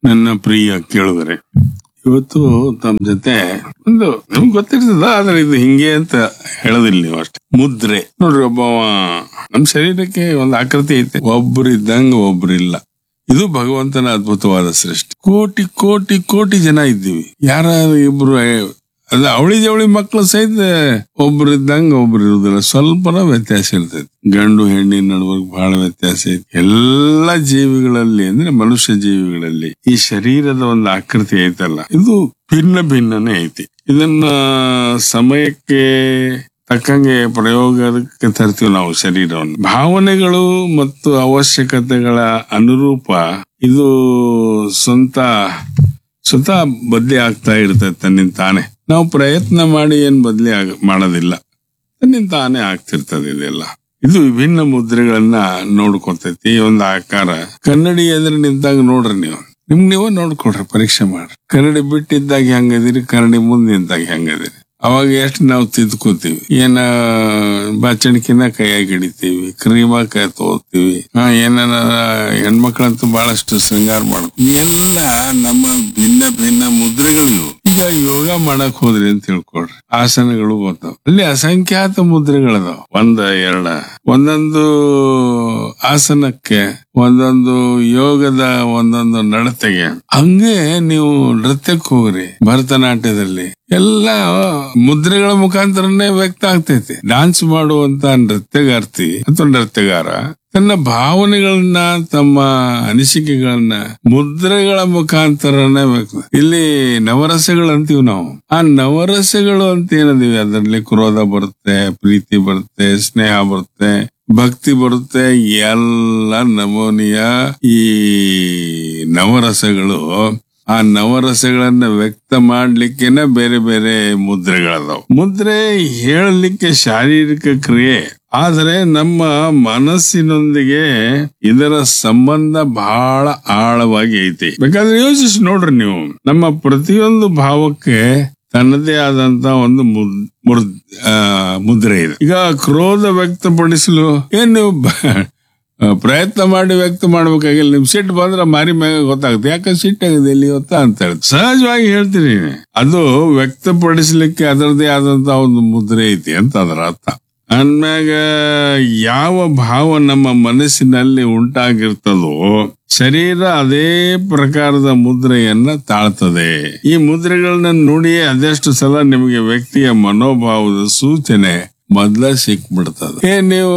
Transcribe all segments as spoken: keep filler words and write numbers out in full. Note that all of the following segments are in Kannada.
ನನ್ನ ಪ್ರಿಯ ಕೇಳುಗರೆ, ಇವತ್ತು ತಮ್ಮ ಜೊತೆ ಒಂದು ನಿಮ್ಗೆ ಗೊತ್ತಿರ್ತದ, ಆದ್ರೆ ಇದು ಹಿಂಗೆ ಅಂತ ಹೇಳೋದಿಲ್ಲ ನೀವು ಅಷ್ಟೇ. ಮುದ್ರೆ ನೋಡ್ರಿ, ಒಬ್ಬ ನಮ್ ಶರೀರಕ್ಕೆ ಒಂದು ಆಕೃತಿ ಐತೆ, ಒಬ್ರು ಇದ್ದಂಗ ಒಬ್ರು ಇಲ್ಲ. ಇದು ಭಗವಂತನ ಅದ್ಭುತವಾದ ಸೃಷ್ಟಿ. ಕೋಟಿ ಕೋಟಿ ಕೋಟಿ ಜನ ಇದ್ದೀವಿ, ಯಾರ ಇಬ್ರು ಅದ ಅವಳಿ ಜವಳಿ ಮಕ್ಕಳು ಸಹಿತ ಒಬ್ರು ಇದ್ದಂಗ ಒಬ್ರು ಇರುದಿಲ್ಲ, ಸ್ವಲ್ಪನ ವ್ಯತ್ಯಾಸ ಇರ್ತೈತಿ. ಗಂಡು ಹೆಣ್ಣಿನ ನಡುವೆ ಬಹಳ ವ್ಯತ್ಯಾಸ ಐತಿ ಎಲ್ಲಾ ಜೀವಿಗಳಲ್ಲಿ, ಅಂದ್ರೆ ಮನುಷ್ಯ ಜೀವಿಗಳಲ್ಲಿ. ಈ ಶರೀರದ ಒಂದು ಆಕೃತಿ ಐತಲ್ಲ, ಇದು ಭಿನ್ನ ಭಿನ್ನನೇ ಐತಿ. ಇದನ್ನ ಸಮಯಕ್ಕೆ ತಕ್ಕಂಗೆ ಪ್ರಯೋಗಕ್ಕೆ ತರ್ತೀವಿ ನಾವು ಶರೀರವನ್ನು. ಭಾವನೆಗಳು ಮತ್ತು ಅವಶ್ಯಕತೆಗಳ ಅನುರೂಪ ಇದು ಸ್ವಂತ ಸ್ವತಃ ಬದ್ಲಿ ಆಗ್ತಾ ಇರ್ತದೆ ತನ್ನಿಂದ ತಾನೆ. ನಾವು ಪ್ರಯತ್ನ ಮಾಡಿ ಏನ್ ಬದ್ಲಿ ಆಗ ಮಾಡೋದಿಲ್ಲ, ತನ್ನಿಂದ ತಾನೇ ಆಗ್ತಿರ್ತದೆ ಇದೆಲ್ಲ. ಇದು ವಿಭಿನ್ನ ಮುದ್ರೆಗಳನ್ನ ನೋಡ್ಕೊತೈತಿ. ಒಂದು ಆಕಾರ ಕನ್ನಡಿ ಎದುರು ನಿಂತಾಗ ನೋಡ್ರಿ, ನೀವು ನಿಮ್ಗೆ ನೀವ ನೋಡ್ಕೊಡ್ರಿ, ಪರೀಕ್ಷೆ ಮಾಡ್ರಿ. ಕನ್ನಡಿ ಬಿಟ್ಟಿದ್ದಾಗ ಹೆಂಗದಿರಿ, ಕನ್ನಡಿ ಮುಂದೆ ನಿಂತಾಗ ಹೆಂಗದಿರಿ. ಅವಾಗ ಎಷ್ಟು ನಾವು ತಿದ್ಕೋತೀವಿ, ಏನ ಬಾಚಣಿಕಿನ ಕೈಯಾಗಿ ಹಿಡಿತೀವಿ, ಕ್ರೀಮ ಕೈ ತಗೋತೀವಿ. ಹಾ ಏನ ಹೆಣ್ಮಕ್ಳಂತೂ ಬಹಳಷ್ಟು ಶೃಂಗಾರ ಮಾಡ್ತೀವಿ. ಎಲ್ಲ ನಮ್ಮ ಭಿನ್ನ ಭಿನ್ನ ಮುದ್ರೆಗಳು. ಈಗ ಯೋಗ ಮಾಡಕ್ ಹೋದ್ರಿ ಅಂತ ತಿಳ್ಕೊಡ್ರಿ, ಆಸನಗಳು ಬರ್ತಾವ, ಅಲ್ಲಿ ಅಸಂಖ್ಯಾತ ಮುದ್ರೆಗಳದಾವ. ಒಂದ ಎರಡ ಒಂದೊಂದು ಆಸನಕ್ಕೆ ಒಂದೊಂದು ಯೋಗದ ಒಂದೊಂದು ನಡತೆಗೆ. ಹಂಗೆ ನೀವು ನೃತ್ಯಕ್ಕೆ ಹೋಗ್ರಿ, ಭರತನಾಟ್ಯದಲ್ಲಿ ಎಲ್ಲ ಮುದ್ರೆಗಳ ಮುಖಾಂತರನೇ ವ್ಯಕ್ತ ಆಗ್ತೈತಿ. ಡಾನ್ಸ್ ಮಾಡುವಂತ ನೃತ್ಯಗಾರ್ತಿ ಅಥವಾ ನೃತ್ಯಗಾರ ತನ್ನ ಭಾವನೆಗಳನ್ನ, ತಮ್ಮ ಅನಿಸಿಕೆಗಳನ್ನ ಮುದ್ರೆಗಳ ಮುಖಾಂತರನೇ ವ್ಯಕ್ತ. ಇಲ್ಲಿ ನವರಸಗಳು ಅಂತೀವಿ ನಾವು. ಆ ನವರಸಗಳು ಅಂತ ಏನದೀವಿ, ಅದರಲ್ಲಿ ಕ್ರೋಧ ಬರುತ್ತೆ, ಪ್ರೀತಿ ಬರುತ್ತೆ, ಸ್ನೇಹ ಬರುತ್ತೆ, ಭಕ್ತಿ ಬರುತ್ತೆ. ಎಲ್ಲ ನಮೂನಿಯ ಈ ನವರಸಗಳು, ಆ ನವರಸಗಳನ್ನ ವ್ಯಕ್ತ ಮಾಡ್ಲಿಕ್ಕೆನ ಬೇರೆ ಬೇರೆ ಮುದ್ರೆಗಳದಾವ್. ಮುದ್ರೆ ಹೇಳಲಿಕ್ಕೆ ಶಾರೀರಿಕ ಕ್ರಿಯೆ, ಆದರೆ ನಮ್ಮ ಮನಸ್ಸಿನೊಂದಿಗೆ ಇದರ ಸಂಬಂಧ ಬಹಳ ಆಳವಾಗಿ ಐತಿ. ಬೇಕಾದ್ರೆ ಯೋಚಿಸಿ ನೋಡ್ರಿ ನೀವು, ನಮ್ಮ ಪ್ರತಿಯೊಂದು ಭಾವಕ್ಕೆ ತನ್ನದೇ ಆದಂತ ಒಂದು ಮುದ್ ಮುದ್ರೆ ಇದೆ. ಈಗ ಕ್ರೋಧ ವ್ಯಕ್ತಪಡಿಸಲು ಏನ್ ನೀವು ಪ್ರಯತ್ನ ಮಾಡಿ ವ್ಯಕ್ತ ಮಾಡ್ಬೇಕಾಗಿಲ್ಲ. ನಿಮ್ ಸಿಟ್ಟು ಬಂದ್ರೆ ಮಾರಿ ಮ್ಯಾಗ ಗೊತ್ತಾಗುತ್ತೆ, ಯಾಕೆ ಸಿಟ್ಟಾಗಿದೆ ಇಲ್ಲಿ ಇವತ್ತ ಅಂತ ಹೇಳಿ ಸಹಜವಾಗಿ ಹೇಳ್ತೀರಿ. ಅದು ವ್ಯಕ್ತಪಡಿಸ್ಲಿಕ್ಕೆ ಅದರದೇ ಆದಂತ ಒಂದು ಮುದ್ರೆ ಐತಿ ಅಂತ ಅದರ ಅರ್ಥ. ಅಂದ್ಮ್ಯಾಗ ಯಾವ ಭಾವ ನಮ್ಮ ಮನಸ್ಸಿನಲ್ಲಿ ಉಂಟಾಗಿರ್ತದೋ ಶರೀರ ಅದೇ ಪ್ರಕಾರದ ಮುದ್ರೆಯನ್ನ ತಾಳ್ತದೆ. ಈ ಮುದ್ರೆಗಳನ್ನ ನೋಡಿ ಅದೆಷ್ಟು ಸಲ ನಿಮಗೆ ವ್ಯಕ್ತಿಯ ಮನೋಭಾವದ ಸೂಚನೆ ಮೊದ್ಲ ಸಿಕ್ಬಿಡ್ತದ. ಏ ನೀವು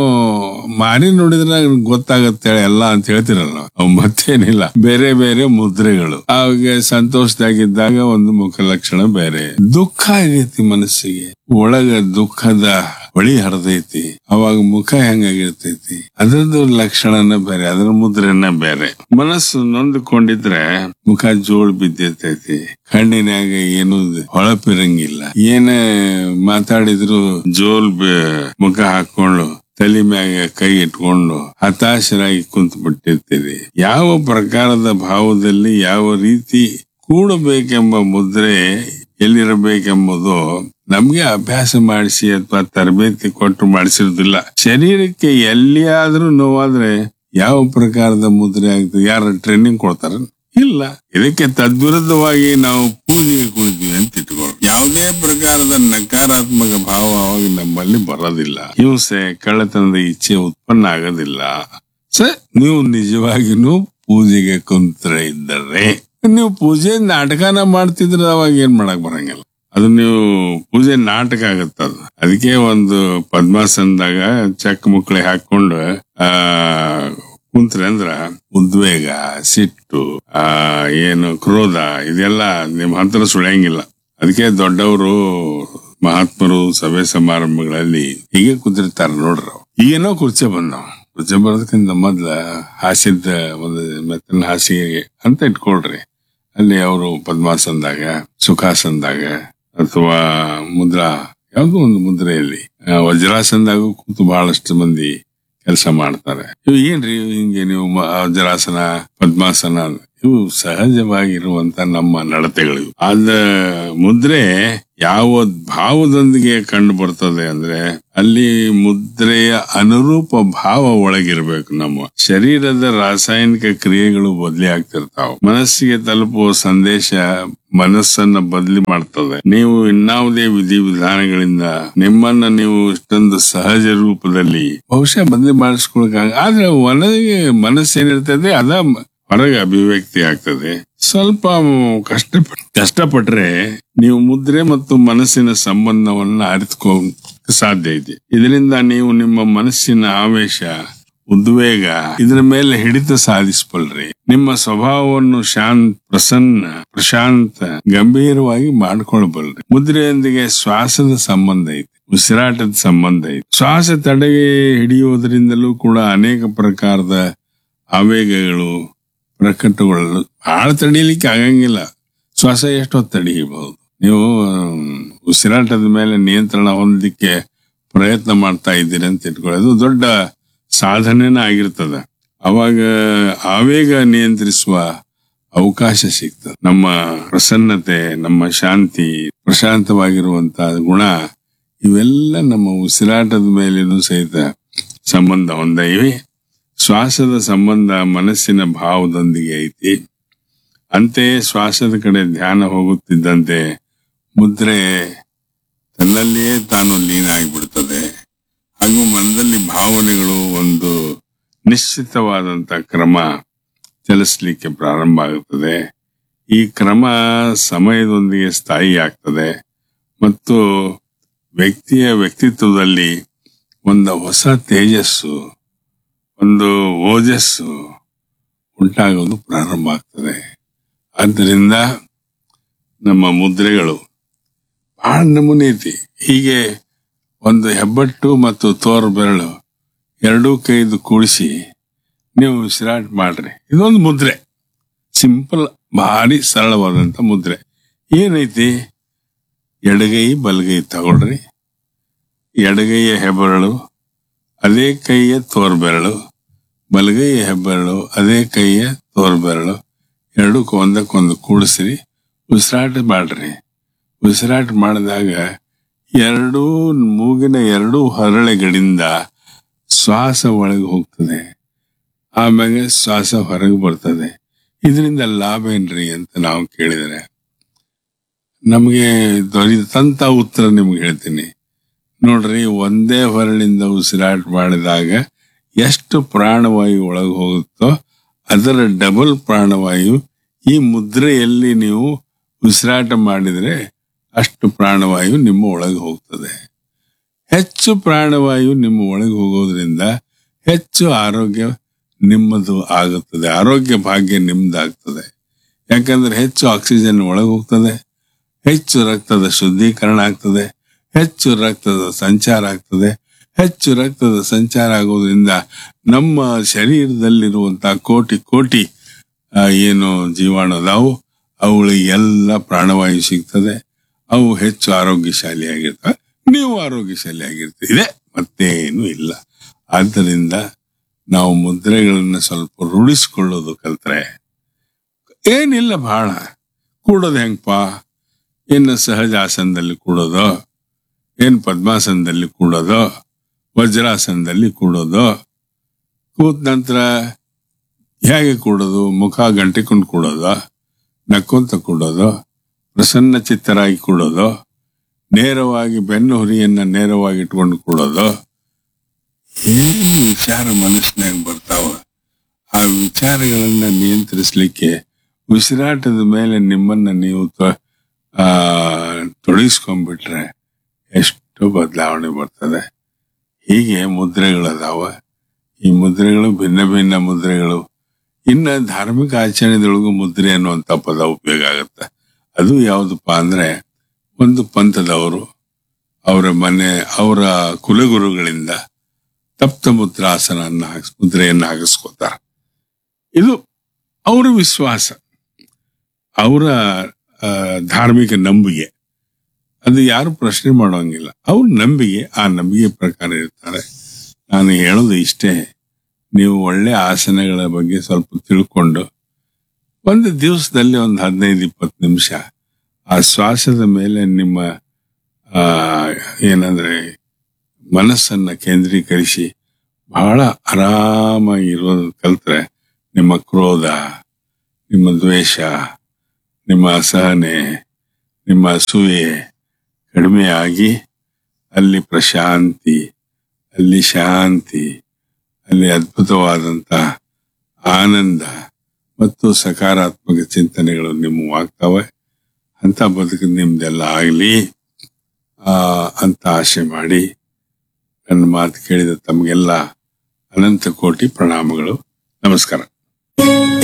ಮಾರಿ ನೋಡಿದ್ರೆ ಗೊತ್ತಾಗತ್ತೆ ಎಲ್ಲ ಅಂತ ಹೇಳ್ತಿರಲ್ಲ, ಮತ್ತೇನಿಲ್ಲ, ಬೇರೆ ಬೇರೆ ಮುದ್ರೆಗಳು. ಅವಾಗ ಸಂತೋಷದಾಗಿದ್ದಾಗ ಒಂದು ಮುಖ ಲಕ್ಷಣ ಬೇರೆ. ದುಃಖ ಆಗೈತಿ ಮನಸ್ಸಿಗೆ, ಒಳಗ ದುಃಖದ ಹೊಳಿ ಹರಿದೈತಿ, ಅವಾಗ ಮುಖ ಹೆಂಗಾಗಿರ್ತೈತಿ, ಅದ್ರದ್ದು ಲಕ್ಷಣನ ಬೇರೆ, ಅದ್ರ ಮುದ್ರೆನ ಬೇರೆ. ಮನಸ್ಸು ನೊಂದ್ಕೊಂಡಿದ್ರೆ ಮುಖ ಜೋಳ್ ಬಿದ್ದಿರ್ತೈತಿ, ಕಣ್ಣಿನಾಗ ಏನು ಹೊಳಪಿರಂಗಿಲ್ಲ, ಏನ ಮಾತಾಡಿದ್ರು ಜೋಲ್ ಮುಖ ಹಾಕೊಂಡು ತಲೆ ಮ್ಯಾಗ ಕೈ ಇಟ್ಕೊಂಡು ಹತಾಶರಾಗಿ ಕುಂತು ಬಿಟ್ಟಿರ್ತೀರಿ. ಯಾವ ಪ್ರಕಾರದ ಭಾವದಲ್ಲಿ ಯಾವ ರೀತಿ ಕೂಡಬೇಕೆಂಬ ಮುದ್ರೆ ಎಲ್ಲಿರಬೇಕೆಂಬುದು ನಮ್ಗೆ ಅಭ್ಯಾಸ ಮಾಡಿಸಿ ಅಥವಾ ತರಬೇತಿ ಕೊಟ್ಟು ಮಾಡಿಸಿರುದಿಲ್ಲ. ಶರೀರಕ್ಕೆ ಎಲ್ಲಿಯಾದ್ರೂ ನೋವಾದ್ರೆ ಯಾವ ಪ್ರಕಾರದ ಮುದ್ರೆ ಆಗ್ತದೆ, ಯಾರ ಟ್ರೈನಿಂಗ್ ಕೊಡ್ತಾರ? ಇಲ್ಲ. ಇದಕ್ಕೆ ತದ್ವಿರುದ್ಧವಾಗಿ ನಾವು ಪೂಜೆಗೆ ಕುಳಿತೀವಿ ಅಂತ ಇಟ್ಕೊಳ್ಳಿ. ಯಾವುದೇ ಪ್ರಕಾರದ ನಕಾರಾತ್ಮಕ ಭಾವ ಅವಾಗ ನಮ್ಮಲ್ಲಿ ಬರೋದಿಲ್ಲ. ಹಿಂಸೆ, ಕಳ್ಳತನದ ಇಚ್ಛೆ ಉತ್ಪನ್ನ ಆಗೋದಿಲ್ಲ. ಸ ನೀವು ನಿಜವಾಗಿನೂ ಪೂಜೆಗೆ ಕುಂತ್ರ ಇದ್ದರೆ, ನೀವು ಪೂಜೆ ನಾಟಕನ ಮಾಡ್ತಿದ್ರೆ ಅವಾಗ ಏನ್ ಮಾಡಕ್ ಬರಂಗಿಲ್ಲ. ಅದು ನೀವು ಪೂಜೆ ನಾಟಕ ಆಗತ್ತದು. ಅದಕ್ಕೆ ಒಂದು ಪದ್ಮಾಸನದಾಗ ಚಕ್ ಮುಕ್ಳಿ ಹಾಕೊಂಡು ಆ ಕುಂತ್ರೆ ಅಂದ್ರ ಉದ್ವೇಗ, ಸಿಟ್ಟು, ಆ ಏನು ಕ್ರೋಧ ಇದೆಲ್ಲ ನಿಮ್ ಹತ್ರ ಸುಳಿಯಂಗಿಲ್ಲ. ಅದಕ್ಕೆ ದೊಡ್ಡವರು ಮಹಾತ್ಮರು ಸಭೆ ಸಮಾರಂಭಗಳಲ್ಲಿ ಹೀಗೆ ಕುಂತಿರ್ತಾರ ನೋಡ್ರ. ಈಗೇನೋ ಕುರ್ಚಿ ಬಂದಾವ, ಕುರ್ಚಿ ಬರೋದಕ್ಕಿಂತ ಮೊದ್ಲ ಹಾಸಿದ ಒಂದು ಮೆತ್ತನ ಹಾಸಿಗೆ ಅಂತ ಇಟ್ಕೊಳ್ರಿ. ಅಲ್ಲಿ ಅವರು ಪದ್ಮಾಸನದಾಗ, ಸುಖಾಸನದಾಗ ಅಥವಾ ಮುದ್ರಾ ಯಾವ್ದೋ ಒಂದು ಮುದ್ರೆಯಲ್ಲಿ, ವಜ್ರಾಸನದಾಗ ಕೂತು ಬಹಳಷ್ಟು ಮಂದಿ ಕೆಲಸ ಮಾಡ್ತಾರೆ. ಇವ್ ಏನ್ರಿ ಹಿಂಗೆ ನೀವು ವಜ್ರಾಸನ, ಪದ್ಮಾಸನ ಇವು ಸಹಜವಾಗಿರುವಂತ ನಮ್ಮ ನಡತೆಗಳು. ಅದ ಮುದ್ರೆ ಯಾವ ಭಾವದೊಂದಿಗೆ ಕಂಡು ಬರ್ತದೆ ಅಂದ್ರೆ ಅಲ್ಲಿ ಮುದ್ರೆಯ ಅನುರೂಪ ಭಾವ ಒಳಗಿರ್ಬೇಕು. ನಮ್ಮ ಶರೀರದ ರಾಸಾಯನಿಕ ಕ್ರಿಯೆಗಳು ಬದಲಿ ಆಗ್ತಿರ್ತಾವ. ಮನಸ್ಸಿಗೆ ತಲುಪುವ ಸಂದೇಶ ಮನಸ್ಸನ್ನ ಬದಲಿ ಮಾಡ್ತದೆ. ನೀವು ಇನ್ನಾವುದೇ ವಿಧಿವಿಧಾನಗಳಿಂದ ನಿಮ್ಮನ್ನ ನೀವು ಇಷ್ಟೊಂದು ಸಹಜ ರೂಪದಲ್ಲಿ ಬಹುಶಃ ಬದಲಿ ಮಾಡಿಸ್ಕೊಳಕ, ಆದ್ರೆ ಒಳಗೆ ಮನಸ್ಸೇನಿರ್ತದೆ ಅದ ಹೊರಗೆ ಅಭಿವ್ಯಕ್ತಿ ಆಗ್ತದೆ. ಸ್ವಲ್ಪ ಕಷ್ಟಪಟ್ ಕಷ್ಟಪಟ್ರೆ ನೀವು ಮುದ್ರೆ ಮತ್ತು ಮನಸ್ಸಿನ ಸಂಬಂಧವನ್ನ ಅರಿತುಕೋ ಸಾಧ್ಯ ಇದೆ. ಇದರಿಂದ ನೀವು ನಿಮ್ಮ ಮನಸ್ಸಿನ ಆವೇಶ, ಉದ್ವೇಗ ಇದರ ಮೇಲೆ ಹಿಡಿತ ಸಾಧಿಸಬಲ್ರಿ. ನಿಮ್ಮ ಸ್ವಭಾವವನ್ನು ಶಾಂತ, ಪ್ರಸನ್ನ, ಪ್ರಶಾಂತ, ಗಂಭೀರವಾಗಿ ಮಾಡ್ಕೊಳ್ಬಲ್ರಿ. ಮುದ್ರೆಯೊಂದಿಗೆ ಶ್ವಾಸದ ಸಂಬಂಧ ಐತಿ, ಉಸಿರಾಟದ ಸಂಬಂಧ ಐತಿ. ಶ್ವಾಸ ತಡೆಗೆ ಹಿಡಿಯುವುದರಿಂದಲೂ ಕೂಡ ಅನೇಕ ಪ್ರಕಾರದ ಆವೇಗಗಳು ಪ್ರಕಟಗೊಳ್ಳಲು ಆಳ ತಡೀಲಿಕ್ಕೆ ಆಗಂಗಿಲ್ಲ. ಶ್ವಾಸ ಎಷ್ಟೋ ತಡೆಯಬಹುದು. ನೀವು ಉಸಿರಾಟದ ಮೇಲೆ ನಿಯಂತ್ರಣ ಹೊಂದಲಿಕ್ಕೆ ಪ್ರಯತ್ನ ಮಾಡ್ತಾ ಇದ್ದೀರಿ ಅಂತ ಇಟ್ಕೊಳ್ಳೋದು ದೊಡ್ಡ ಸಾಧನೆನ ಆಗಿರ್ತದ. ಅವಾಗ ಆವೇಗ ನಿಯಂತ್ರಿಸುವ ಅವಕಾಶ ಸಿಗ್ತದೆ. ನಮ್ಮ ಪ್ರಸನ್ನತೆ, ನಮ್ಮ ಶಾಂತಿ, ಪ್ರಶಾಂತವಾಗಿರುವಂತಹ ಗುಣ ಇವೆಲ್ಲ ನಮ್ಮ ಉಸಿರಾಟದ ಮೇಲೇನೂ ಸಹಿತ ಸಂಬಂಧ ಹೊಂದಿವೆ. ಶ್ವಾಸದ ಸಂಬಂಧ ಮನಸ್ಸಿನ ಭಾವದೊಂದಿಗೆ ಐತಿ. ಅಂತೆಯೇ ಶ್ವಾಸದ ಕಡೆ ಧ್ಯಾನ ಹೋಗುತ್ತಿದ್ದಂತೆ ಮುದ್ರೆ ತನ್ನಲ್ಲಿಯೇ ತಾನು ಲೀನ ಆಗಿಬಿಡ್ತದೆ. ಹಾಗೂ ಮನದಲ್ಲಿ ಭಾವನೆಗಳು ಒಂದು ನಿಶ್ಚಿತವಾದಂತ ಕ್ರಮ ಚಲಿಸಲಿಕ್ಕೆ ಪ್ರಾರಂಭ ಆಗುತ್ತದೆ. ಈ ಕ್ರಮ ಸಮಯದೊಂದಿಗೆ ಸ್ಥಾಯಿ ಆಗ್ತದೆ ಮತ್ತು ವ್ಯಕ್ತಿಯ ವ್ಯಕ್ತಿತ್ವದಲ್ಲಿ ಒಂದು ಹೊಸ ತೇಜಸ್ಸು, ಒಂದು ಓಜಸ್ಸು ಉಂಟಾಗೋದು ಪ್ರಾರಂಭ ಆಗ್ತದೆ. ಆದ್ದರಿಂದ ನಮ್ಮ ಮುದ್ರೆಗಳು ಬಹಳ ನಮೂನೆ ಐತಿ. ಹೀಗೆ ಒಂದು ಹೆಬ್ಬಟ್ಟು ಮತ್ತು ತೋರು ಬೆರಳು ಎರಡೂ ಕೈದು ಕೂಡಿಸಿ ನೀವು ಉಸಿರಾಟ ಮಾಡ್ರಿ. ಇದೊಂದು ಮುದ್ರೆ, ಸಿಂಪಲ್, ಭಾರಿ ಸರಳವಾದಂತ ಮುದ್ರೆ. ಏನೈತಿ? ಎಡಗೈ ಬಲಗೈ ತಗೊಳ್ರಿ. ಎಡಗೈಯ ಹೆಬ್ಬೆರಳು ಅದೇ ಕೈಯ ತೋರ್ ಬೆರಳು, ಬಲಗೈಯ ಹೆಬ್ಬೆರಳು ಅದೇ ಕೈಯ ತೋರ್ ಬೆರಳು ಎರಡಕ್ಕೂ ಒಂದಕ್ಕೊಂದು ಕೂಡಿಸ್ರಿ. ಉಸಿರಾಟ ಮಾಡ್ರಿ. ಉಸಿರಾಟ ಮಾಡಿದಾಗ ಎರಡೂ ಮೂಗಿನ ಎರಡೂ ಹರಳೆಗಳಿಂದ ಶ್ವಾಸ ಒಳಗೆ ಹೋಗ್ತದೆ, ಆಮೇಲೆ ಶ್ವಾಸ ಹೊರಗೆ ಬರ್ತದೆ. ಇದರಿಂದ ಲಾಭ ಏನ್ರಿ ಅಂತ ನಾವು ಕೇಳಿದರೆ ನಮಗೆ ದೊರೆತಂತ ಉತ್ತರ ನಿಮ್ಗೆ ಹೇಳ್ತೀನಿ ನೋಡ್ರಿ. ಒಂದೇ ಹೊರಳಿಂದ ಉಸಿರಾಟ ಮಾಡಿದಾಗ ಎಷ್ಟು ಪ್ರಾಣವಾಯು ಒಳಗೆ ಹೋಗುತ್ತೋ ಅದರ ಡಬಲ್ ಪ್ರಾಣವಾಯು ಈ ಮುದ್ರೆಯಲ್ಲಿ ನೀವು ಉಸಿರಾಟ ಮಾಡಿದ್ರೆ ಅಷ್ಟು ಪ್ರಾಣವಾಯು ನಿಮ್ಮ ಒಳಗೆ ಹೋಗ್ತದೆ. ಹೆಚ್ಚು ಪ್ರಾಣವಾಯು ನಿಮ್ಮ ಒಳಗೆ ಹೋಗೋದ್ರಿಂದ ಹೆಚ್ಚು ಆರೋಗ್ಯ ನಿಮ್ಮದು ಆಗುತ್ತದೆ, ಆರೋಗ್ಯ ಭಾಗ್ಯ ನಿಮ್ದಾಗ್ತದೆ. ಯಾಕಂದ್ರೆ ಹೆಚ್ಚು ಆಕ್ಸಿಜನ್ ಒಳಗೆ ಹೋಗ್ತದೆ, ಹೆಚ್ಚು ರಕ್ತದ ಶುದ್ಧೀಕರಣ ಆಗ್ತದೆ, ಹೆಚ್ಚು ರಕ್ತದ ಸಂಚಾರ ಆಗ್ತದೆ. ಹೆಚ್ಚು ರಕ್ತದ ಸಂಚಾರ ಆಗೋದ್ರಿಂದ ನಮ್ಮ ಶರೀರದಲ್ಲಿರುವಂತಹ ಕೋಟಿ ಕೋಟಿ ಏನು ಜೀವಾಣು ಅದಾವು ಅವುಗಳಿಗೆ ಎಲ್ಲ ಪ್ರಾಣವಾಯು ಸಿಗ್ತದೆ. ಅವು ಹೆಚ್ಚು ಆರೋಗ್ಯಶಾಲಿಯಾಗಿರ್ತವೆ, ನೀವು ಆರೋಗ್ಯಶಾಲಿಯಾಗಿರ್ತೀವಿ. ಇದೆ ಮತ್ತೇನು ಇಲ್ಲ. ಆದ್ದರಿಂದ ನಾವು ಮುದ್ರೆಗಳನ್ನ ಸ್ವಲ್ಪ ರೂಢಿಸ್ಕೊಳ್ಳೋದು ಕಲ್ತ್ರೆ ಏನಿಲ್ಲ, ಬಹಳ ಕೂಡೋದು ಹೆಂಗಪ್ಪ, ಇನ್ನು ಸಹಜಾಸನದಲ್ಲಿ ಕೂಡೋದು, ಏನ್ ಪದ್ಮಾಸನದಲ್ಲಿ ಕೂಡೋದು, ವಜ್ರಾಸನದಲ್ಲಿ ಕೂಡೋದು, ಕೂತ ನಂತರ ಹೇಗೆ ಕೂಡೋದು, ಮುಖ ಗಂಟಿಕೊಂಡು ಕೂಡೋದು, ನಕ್ಕೊಂತ ಕೂಡೋದು, ಪ್ರಸನ್ನ ಚಿತ್ತರಾಗಿ ಕೂಡೋದು, ನೇರವಾಗಿ ಬೆನ್ನು ಹುರಿಯನ್ನ ನೇರವಾಗಿ ಇಟ್ಕೊಂಡು ಕೂಡೋದು, ಏನು ವಿಚಾರ ಮನಸ್ಸಿನಾಗ ಬರ್ತಾವ. ಆ ವಿಚಾರಗಳನ್ನ ನಿಯಂತ್ರಿಸ್ಲಿಕ್ಕೆ ಉಸಿರಾಟದ ಮೇಲೆ ನಿಮ್ಮನ್ನ ನೀವು ಆ ತೊಡಗಿಸ್ಕೊಂಡ್ಬಿಟ್ರೆ ಎಷ್ಟು ಬದಲಾವಣೆ ಬರ್ತದೆ. ಹೀಗೆ ಮುದ್ರೆಗಳದಾವ. ಈ ಮುದ್ರೆಗಳು ಭಿನ್ನ ಭಿನ್ನ ಮುದ್ರೆಗಳು. ಇನ್ನ ಧಾರ್ಮಿಕ ಆಚರಣೆದೊಳಗೂ ಮುದ್ರೆ ಅನ್ನುವಂತ ಪದ ಉಪಯೋಗ ಆಗುತ್ತೆ. ಅದು ಯಾವ್ದಪ್ಪ ಅಂದ್ರೆ, ಒಂದು ಪಂಥದವರು ಅವರ ಮನೆ ಅವರ ಕುಲಗುರುಗಳಿಂದ ತಪ್ತ ಮುದ್ರಾಸನನ್ನ ಹಾಕಿಸ್ ಮುದ್ರೆಯನ್ನ ಹಾಕಿಸ್ಕೋತಾರ. ಇದು ಅವರ ವಿಶ್ವಾಸ, ಅವರ ಧಾರ್ಮಿಕ ನಂಬಿಕೆ. ಅದು ಯಾರು ಪ್ರಶ್ನೆ ಮಾಡೋಂಗಿಲ್ಲ. ಅವ್ರ ನಂಬಿಕೆ, ಆ ನಂಬಿಕೆ ಪ್ರಕಾರ ಇರ್ತಾರೆ. ನಾನು ಹೇಳೋದು ಇಷ್ಟೇ, ನೀವು ಒಳ್ಳೆ ಆಸನಗಳ ಬಗ್ಗೆ ಸ್ವಲ್ಪ ತಿಳ್ಕೊಂಡು ಒಂದು ದಿವಸದಲ್ಲಿ ಒಂದು ಹದಿನೈದು ಇಪ್ಪತ್ತು ನಿಮಿಷ ಆ ಶ್ವಾಸದ ಮೇಲೆ ನಿಮ್ಮ ಆ ಏನಂದ್ರೆ ಮನಸ್ಸನ್ನ ಕೇಂದ್ರೀಕರಿಸಿ ಬಹಳ ಆರಾಮಾಗಿರೋದು ಕಲ್ತ್ರೆ ನಿಮ್ಮ ಕ್ರೋಧ, ನಿಮ್ಮ ದ್ವೇಷ, ನಿಮ್ಮ ಅಸಹನೆ, ನಿಮ್ಮ ಅಸೂಯೆ ಕಡಿಮೆ ಆಗಿ ಅಲ್ಲಿ ಪ್ರಶಾಂತಿ, ಅಲ್ಲಿ ಶಾಂತಿ, ಅಲ್ಲಿ ಅದ್ಭುತವಾದಂತ ಆನಂದ ಮತ್ತು ಸಕಾರಾತ್ಮಕ ಚಿಂತನೆಗಳು ನಿಮ್ಮವಾಗ್ತವೆ. ಅಂತ ಬದುಕು ನಿಮ್ದೆಲ್ಲ ಆಗ್ಲಿ ಆ ಅಂತ ಆಶೆ ಮಾಡಿ ನನ್ನ ಮಾತು ಕೇಳಿದ ತಮಗೆಲ್ಲ ಅನಂತ ಕೋಟಿ ಪ್ರಣಾಮಗಳು. ನಮಸ್ಕಾರ.